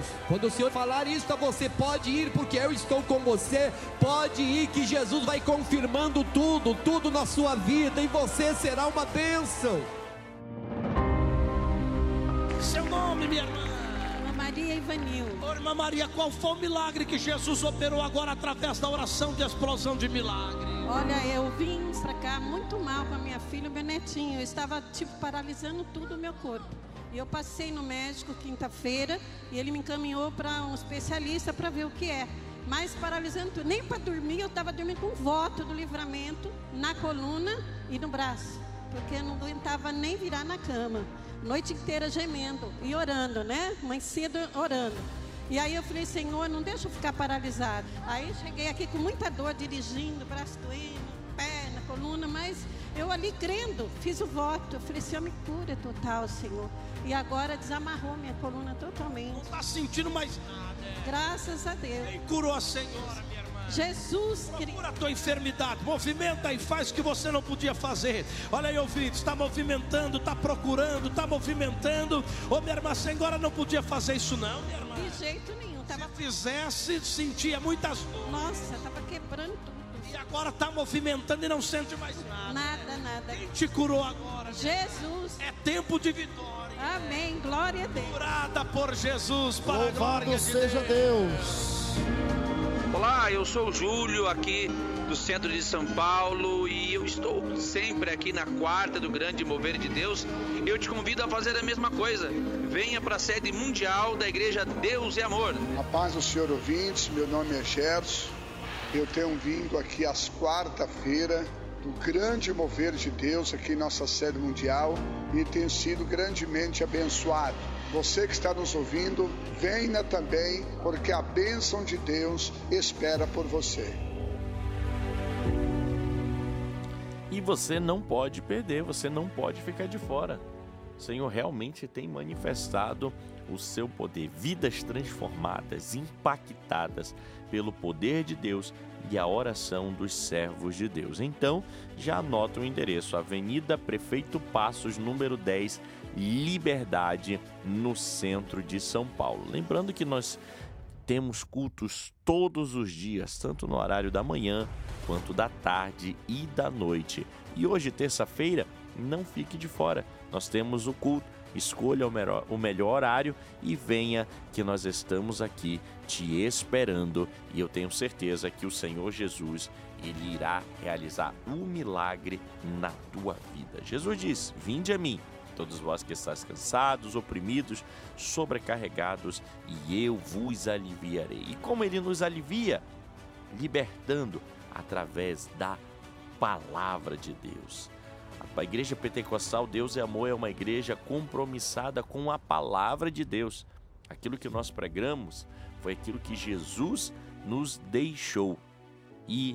Jesus. Quando o Senhor falar isso a você, pode ir, porque eu estou com você. Pode ir, que Jesus vai confirmando tudo na sua vida, e você será uma bênção. Seu nome, minha irmã? Maria Ivanil. Ô, irmã Maria, qual foi o milagre que Jesus operou agora através da oração de explosão de milagre? Olha, eu vim pra cá muito mal com a minha filha e o meu netinho. Eu estava paralisando tudo o meu corpo. E eu passei no médico quinta-feira e ele me encaminhou para um especialista para ver o que é. Mas paralisando tudo. Nem para dormir, eu estava dormindo com voto do livramento na coluna e no braço. Porque eu não aguentava nem virar na cama. Noite inteira gemendo e orando, né? Mãe cedo orando. E aí eu falei, Senhor, não deixa eu ficar paralisado. Aí cheguei aqui com muita dor, dirigindo, braço doendo, perna, coluna, mas eu ali crendo, fiz o voto. Eu falei, Senhor, me cura total, Senhor. E agora desamarrou minha coluna totalmente. Não está sentindo mais nada. Graças a Deus. E curou a senhora, minha irmã. Jesus Cristo. Procura a tua enfermidade, movimenta e faz o que você não podia fazer. Olha aí, ouvintes, está movimentando, está procurando, está movimentando. Ô, minha irmã, a senhora não podia fazer isso não, minha irmã? De jeito nenhum. Se fizesse, sentia muitas dores. Nossa, estava quebrando tudo. E agora está movimentando e não sente mais nada. Nada. Quem te curou agora? Jesus. É tempo de vitória. Amém, glória a Deus. Curada por Jesus, para a glória de seja Deus. Olá, eu sou o Júlio, aqui do centro de São Paulo, e eu estou sempre aqui na quarta do Grande Mover de Deus. Eu te convido a fazer a mesma coisa. Venha para a sede mundial da Igreja Deus e Amor. A paz do Senhor, ouvintes, meu nome é Gerson. Eu tenho vindo aqui às quarta-feira do Grande Mover de Deus aqui em nossa sede mundial e tenho sido grandemente abençoado. Você que está nos ouvindo, venha também, porque a bênção de Deus espera por você. E você não pode perder, você não pode ficar de fora. O Senhor realmente tem manifestado o seu poder, vidas transformadas, impactadas pelo poder de Deus e a oração dos servos de Deus. Então, já anota o endereço: Avenida Prefeito Passos, número 10, Liberdade, no centro de São Paulo. Lembrando que nós temos cultos todos os dias, tanto no horário da manhã, quanto da tarde e da noite. E hoje, terça-feira, não fique de fora. Nós temos o culto. Escolha o melhor horário e venha, que nós estamos aqui te esperando, e eu tenho certeza que o Senhor Jesus, Ele irá realizar um milagre na tua vida. Jesus diz: vinde a mim, todos vós que estáis cansados, oprimidos, sobrecarregados, e eu vos aliviarei. E como Ele nos alivia? Libertando através da palavra de Deus. A Igreja Pentecostal Deus e Amor é uma igreja compromissada com a palavra de Deus. Aquilo que nós pregamos foi aquilo que Jesus nos deixou. E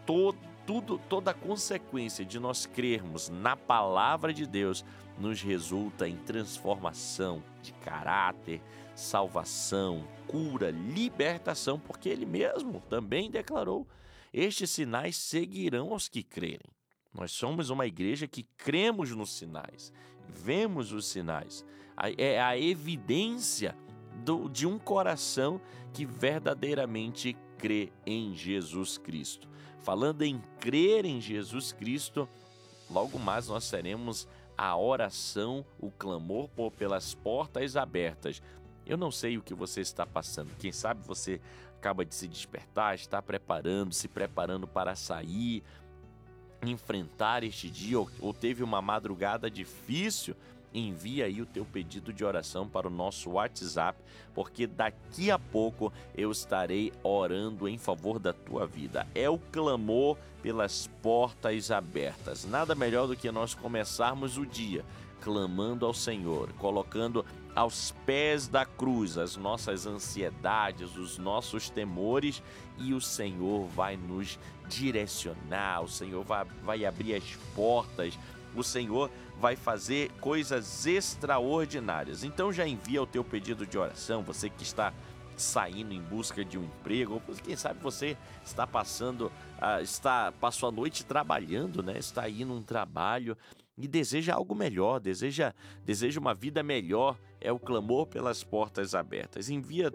toda a consequência de nós crermos na palavra de Deus nos resulta em transformação de caráter, salvação, cura, libertação, porque Ele mesmo também declarou: estes sinais seguirão aos que crerem. Nós somos uma igreja que cremos nos sinais, vemos os sinais. É a evidência de um coração que verdadeiramente crê em Jesus Cristo. Falando em crer em Jesus Cristo, logo mais nós teremos a oração, o clamor pelas portas abertas. Eu não sei o que você está passando. Quem sabe você acaba de se despertar, está se preparando para sair, enfrentar este dia, ou teve uma madrugada difícil. Envia aí o teu pedido de oração para o nosso WhatsApp, porque daqui a pouco eu estarei orando em favor da tua vida. É o clamor pelas portas abertas. Nada melhor do que nós começarmos o dia clamando ao Senhor, colocando aos pés da cruz as nossas ansiedades, os nossos temores, e o Senhor vai nos direcionar, o Senhor vai abrir as portas, o Senhor vai fazer coisas extraordinárias. Então já envia o teu pedido de oração, você que está saindo em busca de um emprego, ou quem sabe você está passou a noite trabalhando, né? Está aí num trabalho e deseja algo melhor, deseja uma vida melhor. É o clamor pelas portas abertas. Envia